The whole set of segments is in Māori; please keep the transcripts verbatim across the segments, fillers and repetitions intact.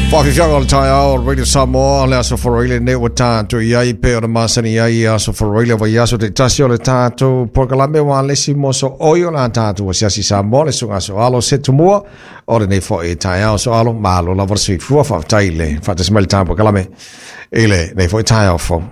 Whakiwhanga o le tai ao Radio Samoa le aso wharoile ne o tātou iai pe o le masani iai aso wharoile wa iaso te tasi o le tātou porkalame wa lesi mo so oi o la tātou o siasi Samoa le sunga so alo se tumua o le nei fo e tai ao so alo malo la varsi fua whaftai le whatas mele tātou porkalame e le nei fo e tai ao fo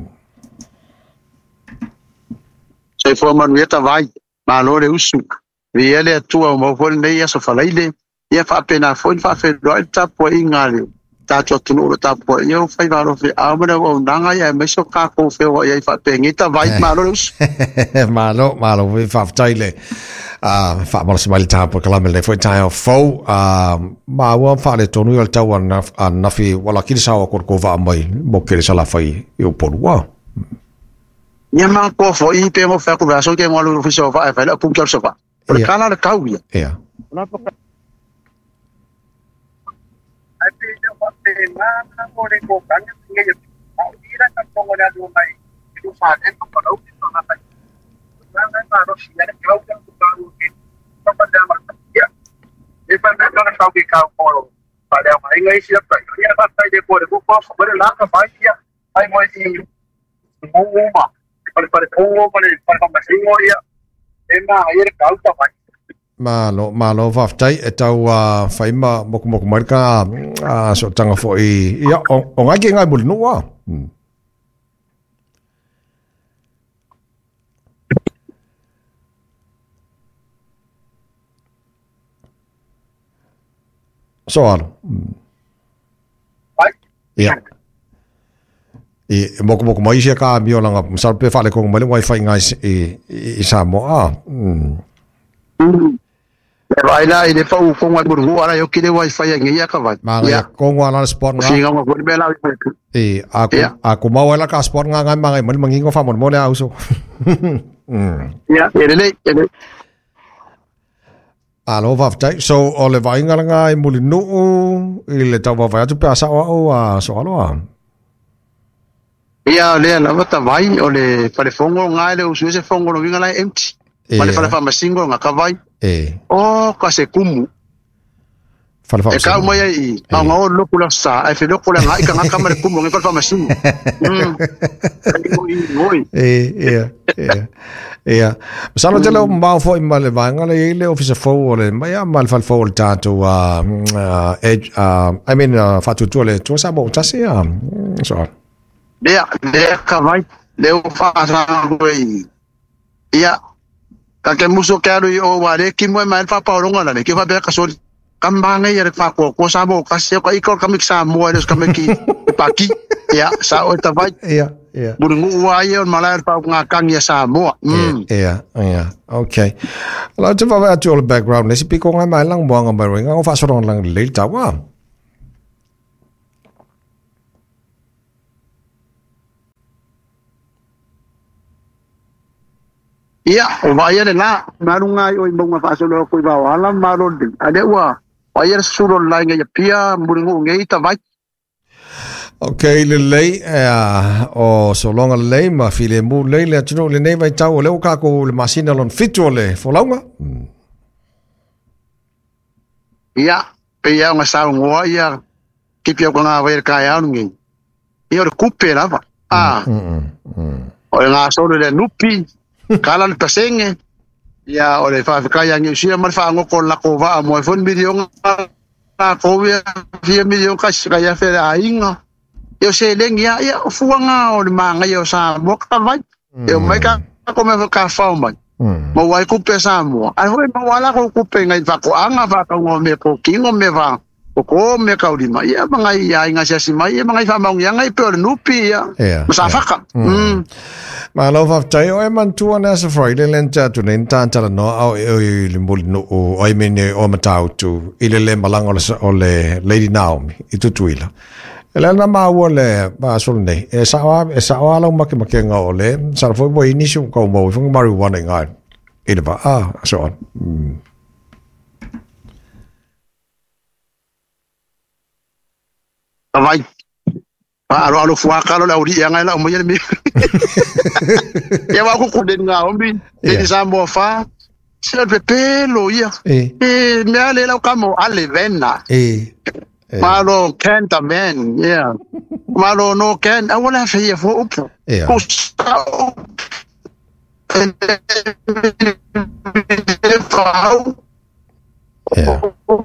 Sei fo manueta vai malo le usu vi ele atua o mawhore nei aso whalaile ia fa pena foi fa fe roi ta po ingale ta to tunu ta po eu fai varo fe amana o nanga ia me so ka ko fe o ia fa pengita vai malo malo malo vi fa taile ah fa mo se mal ta po kala me le foi ta fo ah ma wa fa le tonu el ta wana na fi wala ki sa ko ko va mai mo ke sa la fai eu por wa ia ma ko fo i pe mo fa ko va so ke mo lu fi so fa fa la pu ke so fa por kana le kauia ia Nada por el cocaño que yo mira tampoco le hago mai yo fa en por lo que no nada nada no si ya que lo que no que no para más ya es para no no que cao por para mai ngai si para ya basta de por el poco por la que vaya hay muy muy ma para para como para para conversación ya es más ayer causa mai malo malo whaftai e tau a whaima moku moku marika a so tanga fo i ia o ngai ki ngai muli nua so alo ia i moku moku mai sia ka mi o langa sa pe fale ko mai wai fai ngai i i Samoa e vai lá e depois o com a burgu ara eu queria wifi ngi ya ka vai ma ya ko ngwa la sport nga singa mo be la e a ko a ko ma wala ka sport nga nga ma ngai mo ngi ngo fa mo mo le auso ya ele ele alo va tai so o le vai nga nga i mo le no i le ta va va tu pa sa o a so alo a ya le la va vai o le pare fongo nga le usu se fongo no vinga la empty Male fala fa masingo nga kavai. Eh. Oh, ka se kumu. Fala fa. E ka mo ai, ma ngo lokula sa, ai fe lokula nga ika nga kamera kumu nga fa masingo. Mm. Eh, yeah, yeah. Yeah. Sano tele ma fo i male vanga le ile officer fo le ma ya mal fal fo tanto uh edge uh I mean fa tu tu le tu sa bo tasi ah. So. Dia, dia kavai, le fa sa ngoi. Ia ka ke muso ke aru o ware ki mo mai fa pa ronga le ke fa be ka so kambanga ia fa ko ko sa mo ka se ko iko ka miksa mo eres ka meki pa ki ya sa o ta vai ya ya burungu wa ia mala fa nga kang ya sa mo mm ya ya okay la te va to all background nesi piko nga mai lang mo nga mai nga fa so ron lang le ta wa Ia, o vai ele lá, marunga o imbonga fa solo ko ba wala maro din. Ade wa, o ia suro la nga pia muringu ngai ta vai. Okay, le lei o so longa lei ma file mu lei le tino le nei vai tau le o ka ko le masina lon fito le folonga. Ia, pe ia nga sa ngo ia ki pia ko nga vai ka ya ngi. Ia o kupe lava. Ah. O nga so le nupi. Kala le pasenge ya o le fa ka yang sia mar fa ngo ko la ko va mo fon million ka ko via via million ka ska ya fe a inga yo se leng ya ya fuanga o le manga yo sa mo ka vai yo mai ka ko me ka fa mai mo wai ku pe sa mo ai ho mo wala ko ku pe ngai fa ko anga fa ka ngo me ko kingo me va ko me ka uri mai ya mga ya inga sia si mai ya mga fa mau ya ngai pe nupi ya masafaka mm ma lo fa tai o e man tu ana sa Friday lenta tu nen tan tala no au e le mol no o ai mene o matau tu ile le malango o le Lady Naomi i tu tuila ele na ma o le ba so nei e sa wa e sa wa lo ma ke ma ke nga o le sa fo bo inicio ko mo fo marijuana ngai ile ba ah so on vai aro aro fua kalo la uri yang la mo yemi ya wa ko ko den nga ombi de sa mo fa se le pelo ya eh me ale la kamo ale venna eh Malo can the man, yeah. Malo no can. I want to say for up. Yeah. And yeah.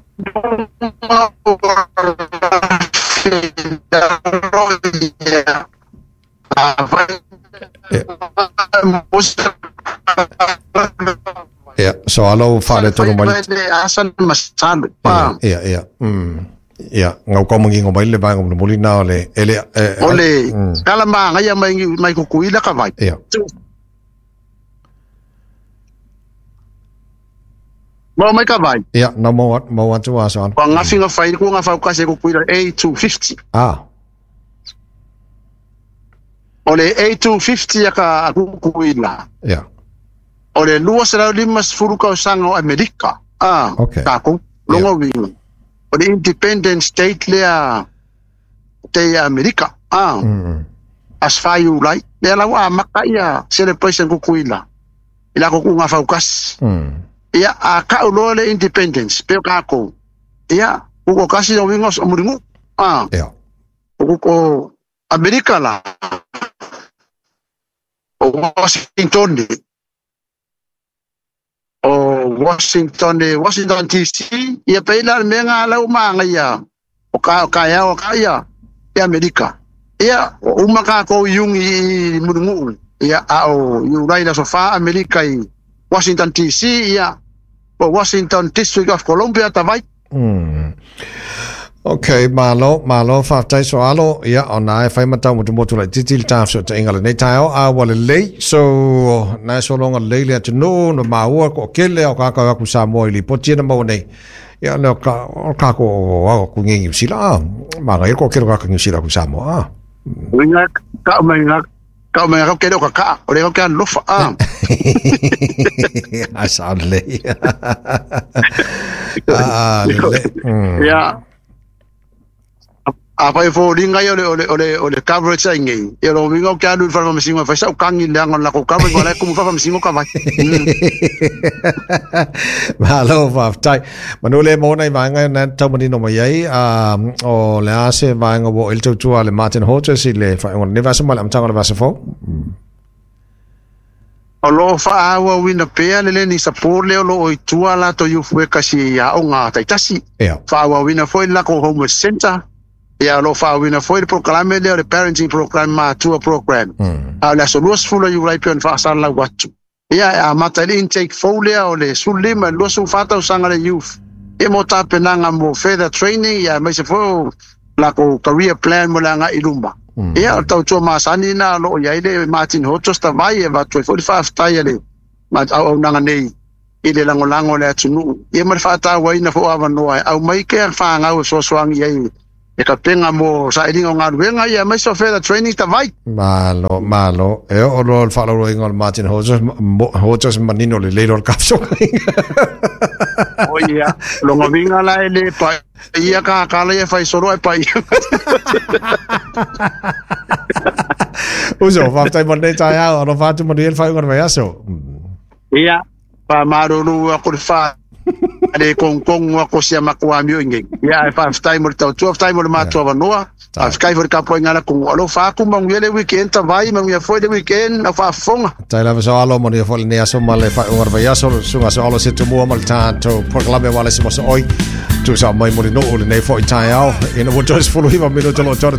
Yeah, so alo fale to mai. Asan masal. Yeah, yeah, yeah. Mm. Yeah, ngau ko mangi ngomai le bang ngom muli na le ele ole kala ma ngai mai mai ku kuila ka vai. Yeah. Mo mai ka vai. Yeah, no mo mo want to ask on. Wa nga finga fai ku nga fa ka se ku kuila A two fifty. Ah. Ole A two fifty ya ka ku kuila. Yeah. Ole luas la limas furu ka sango Amerika. Ah. Okay. Ka ku longo wingo. The independent state lea te Amerika. Ah. Mm. As far you like. Lea la wa makaya celebration ku kuila. Ila ko nga faukas. Mm. Ia a ka ulo le independence. Pero ka ko. Ia ko kasi no wingos amuringu. Ah. Yeah. Ko ko Amerika la. O Washington de. O Washington de Washington D C ia peila menga la uma ia o ka ka ia o ka ia e Amerika ia uma ka ko yung i mungu ia a o you right so far Amerika i Washington D C ia o Washington District of Columbia ta vai. Mm. Okay, malo malo fa tai so alo ia ona fai mata mo mo tu la titil ta so ta ingala nei tao a wala lei so na so longa lei le tino no maua ko kele o ka ka ku sa mo ili potina mo nei ia no ka ka ko o ku ngi sila ma ga ko kero ka ngi sila ku sa mo ah Winga ka mai nga ka mai ka kero ka ka o le ka lofa ah asa lei ah ia apa fo linga yo le ole ole coverage ngai e lo winga ka lu fa masingo fa sa kangi le ngon la ko coverage wala ku fa masingo ka vai malo fa tai manole mo nai va ngai na to mani no mai a o le ase va ngo bo el tu tu ale Martin Hodges le fa ngon ne va se mal am tanga va se fo o lo fa wa wina pe le le ni support le lo o tu ala to yu fu ka si ya o nga tai tasi fa wa wina fo la ko home center. Yeah, lo fa wina foi el programa le the parenting program ma tour program. Ah, la solos fulo you right pen fa sala watu. Yeah, a matali intake folia o le sulima lo su fata usanga le youth. E mo ta penanga mo further training ya me se fo la ko career plan mo la nga ilumba. Yeah, tau tu ma sanina lo ya ile Martin Hodges ta vai e va forty-five ta ile. Ma au nanga nei. Ile lango lango le tunu. E mo fata wa ina fo ava no ai. Au mai ke fa nga so swang ye. E ka penga mo sa ilingo ngā ruenga ia mai so further training ta vai. Malo, malo. E o lo fa lo ingol Martin Hodges Hodges manino le leiro kapso. O ia, lo ngovinga la ele pa ia ka ka le fai soro e pa ia. Uso fa tai mon dei tai a o fa tu mon dei fai ngon vai aso. Ia, pa maruru a ko fa ale kong kong wa ko sia makwa mi ngi ya fa time mo tau twelve time mo ma to noa a sky for ka po ngala kong alo fa ku mong yele weekend ta vai mong ya foi de weekend na fa fonga tai la so alo mo ni fo ni aso male fa ngor vai aso sunga so alo se tu mo mal tanto proclame wala se mo so oi tu sa mai mo no le nei foi tai ao ina wo just follow him a minuto lo